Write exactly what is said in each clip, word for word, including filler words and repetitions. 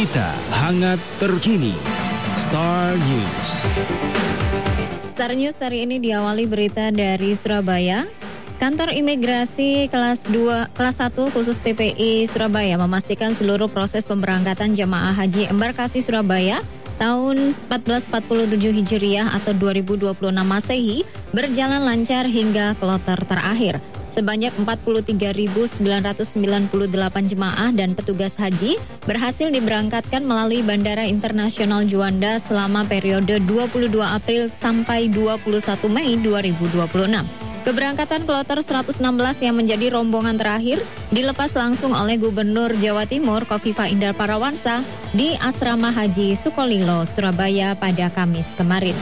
Berita hangat terkini. Star News. Star News hari ini diawali berita dari Surabaya. Kantor Imigrasi kelas dua, kelas satu khusus T P I Surabaya memastikan seluruh proses pemberangkatan jemaah haji embarkasi Surabaya tahun seribu empat ratus empat puluh tujuh Hijriah atau dua ribu dua puluh enam Masehi berjalan lancar hingga kloter terakhir. Sebanyak empat puluh tiga ribu sembilan ratus sembilan puluh delapan jemaah dan petugas haji berhasil diberangkatkan melalui Bandara Internasional Juanda selama periode dua puluh dua April sampai dua puluh satu Mei dua ribu dua puluh enam. Keberangkatan kloter seratus enam belas yang menjadi rombongan terakhir dilepas langsung oleh Gubernur Jawa Timur Khofifah Indar Parawansa di Asrama Haji Sukolilo, Surabaya pada Kamis kemarin.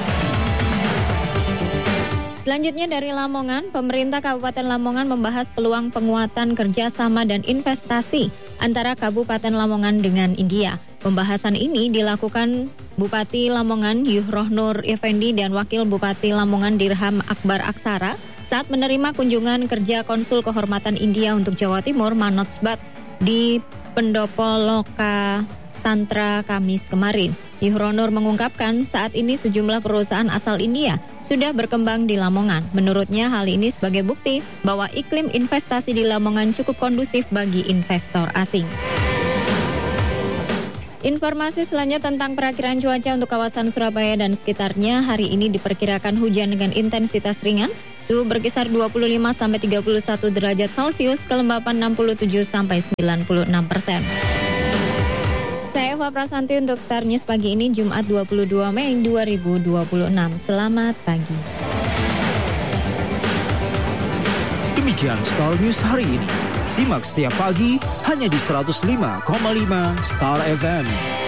Selanjutnya dari Lamongan, pemerintah Kabupaten Lamongan membahas peluang penguatan kerjasama dan investasi antara Kabupaten Lamongan dengan India. Pembahasan ini dilakukan Bupati Lamongan Yuhroh Nur Effendi dan Wakil Bupati Lamongan Dirham Akbar Aksara saat menerima kunjungan kerja Konsul Kehormatan India untuk Jawa Timur Manoj Bhat di Pendopo Loka Tantra Kamis kemarin. Yuhroh Nur mengungkapkan saat ini sejumlah perusahaan asal India sudah berkembang di Lamongan. Menurutnya hal ini sebagai bukti bahwa iklim investasi di Lamongan cukup kondusif bagi investor asing. Informasi selanjutnya tentang perakiraan cuaca untuk kawasan Surabaya dan sekitarnya. Hari ini diperkirakan hujan dengan intensitas ringan, suhu berkisar dua puluh lima sampai tiga puluh satu derajat Celcius, kelembapan enam puluh tujuh sampai sembilan puluh enam persen. Saya Eva Prasanti untuk Star News pagi ini Jumat dua puluh dua Mei dua ribu dua puluh enam. Selamat pagi. Demikian Star News hari ini. Simak setiap pagi hanya di seratus lima koma lima Star F M.